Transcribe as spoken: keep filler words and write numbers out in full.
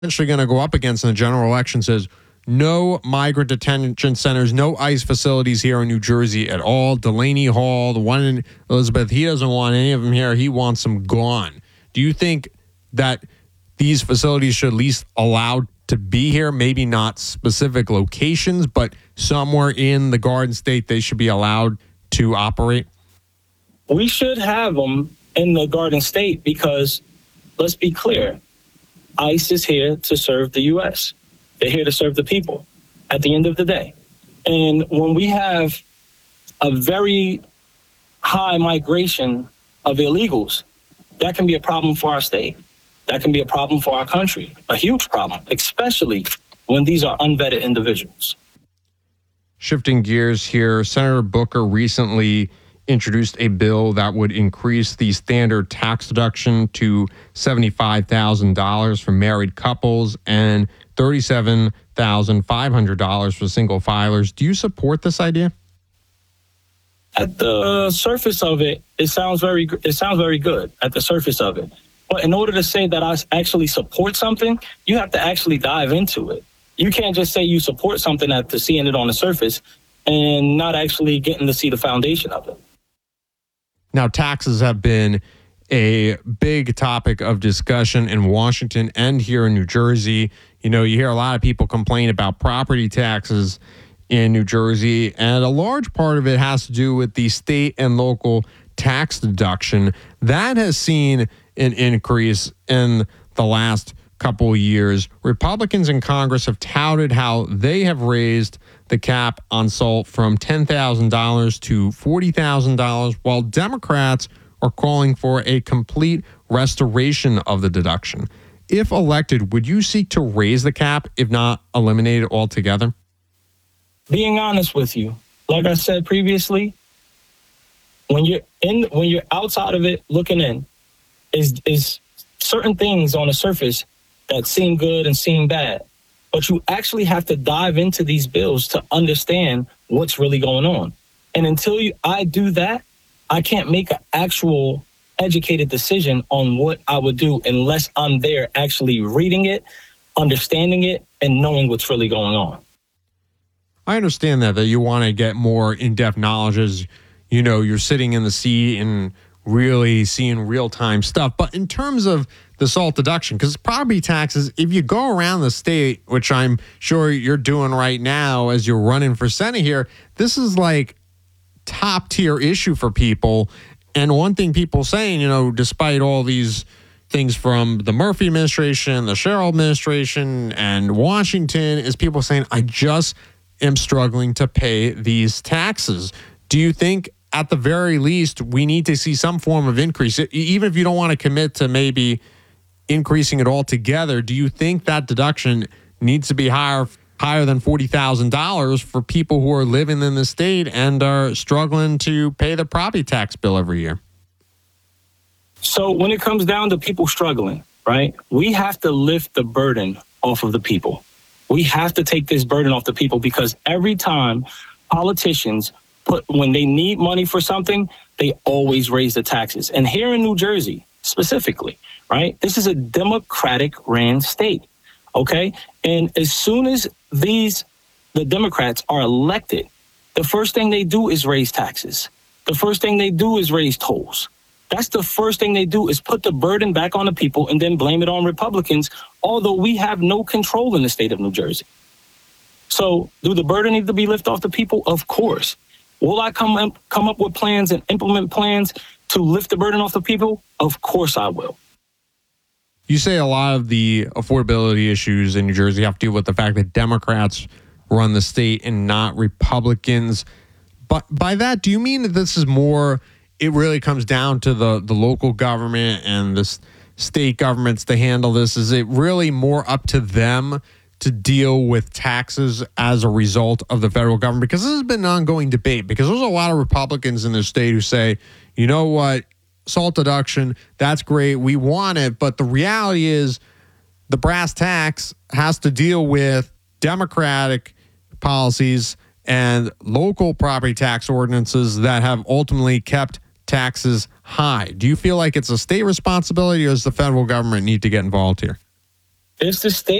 Essentially going to go up against in the general election says no migrant detention centers, no ICE facilities here in New Jersey at all. Delaney Hall, the one in Elizabeth, he doesn't want any of them here. He wants them gone. Do you think that these facilities should at least allowed to be here? Maybe not specific locations, but somewhere in the Garden State they should be allowed to operate? We should have them in the Garden State because, let's be clear, ICE is here to serve the U S. They're here to serve the people at the end of the day. And when we have a very high migration of illegals, that can be a problem for our state. That can be a problem for our country, a huge problem, especially when these are unvetted individuals. Shifting gears here, Senator Booker recently introduced a bill that would increase the standard tax deduction to seventy-five thousand dollars for married couples and thirty-seven thousand five hundred dollars for single filers. Do you support this idea? At the surface of it, it sounds very it sounds very good at the surface of it. But in order to say that I actually support something, you have to actually dive into it. You can't just say you support something after seeing it on the surface and not actually getting to see the foundation of it. Now, taxes have been a big topic of discussion in Washington and here in New Jersey. You know, you hear a lot of people complain about property taxes in New Jersey, and a large part of it has to do with the state and local tax deduction. That has seen an increase in the last couple of years. Republicans in Congress have touted how they have raised the cap on SALT from ten thousand dollars to forty thousand dollars, while Democrats are calling for a complete restoration of the deduction. If elected, would you seek to raise the cap, if not eliminate it altogether? Being honest with you, like I said previously, when you're in, when you're outside of it looking in, is is certain things on the surface that seem good and seem bad. But you actually have to dive into these bills to understand what's really going on. And until you, I do that, I can't make an actual educated decision on what I would do unless I'm there actually reading it, understanding it, and knowing what's really going on. I understand that, that you want to get more in-depth knowledge as, you know, you're sitting in the seat and really seeing real-time stuff. But in terms of the SALT deduction, because property taxes, if you go around the state, which I'm sure you're doing right now as you're running for Senate here, this is like top tier issue for people. And one thing people saying, you know, despite all these things from the Murphy administration, the Sherrill administration, and Washington, is people saying, I just am struggling to pay these taxes. Do you think at the very least we need to see some form of increase, even if you don't want to commit to maybe increasing it altogether? Do you think that deduction needs to be higher higher than forty thousand dollars for people who are living in the state and are struggling to pay the property tax bill every year? So when it comes down to people struggling, right, we have to lift the burden off of the people. We have to take this burden off the people because every time politicians put, when they need money for something, they always raise the taxes. And here in New Jersey, specifically, right, this is a Democratic ran state, okay? And as soon as these, the Democrats are elected, the first thing they do is raise taxes. The first thing they do is raise tolls. That's the first thing they do is put the burden back on the people and then blame it on Republicans, although we have no control in the state of New Jersey. So do the burden need to be lifted off the people? Of course. Will I come up, come up with plans and implement plans to lift the burden off the people? Of course I will. You say a lot of the affordability issues in New Jersey have to do with the fact that Democrats run the state and not Republicans. But by that, do you mean that this is more, it really comes down to the, the local government and the state governments to handle this? Is it really more up to them to deal with taxes as a result of the federal government? Because this has been an ongoing debate, because there's a lot of Republicans in the state who say, you know what, SALT deduction, that's great, we want it, but the reality is the brass tacks has to deal with Democratic policies and local property tax ordinances that have ultimately kept taxes high. Do you feel like it's a state responsibility, or does the federal government need to get involved here? It's the state.